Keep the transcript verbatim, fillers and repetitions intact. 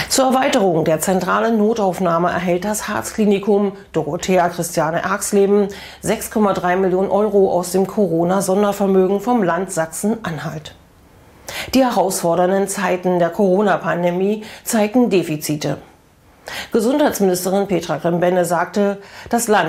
Zur Erweiterung der zentralen Notaufnahme erhält das Herzklinikum Dorothea Christiane Erxleben sechs Komma drei Millionen Euro aus dem Corona-Sondervermögen vom Land Sachsen-Anhalt. Die herausfordernden Zeiten der Corona-Pandemie zeigten Defizite. Gesundheitsministerin Petra Grimbenne sagte, das Land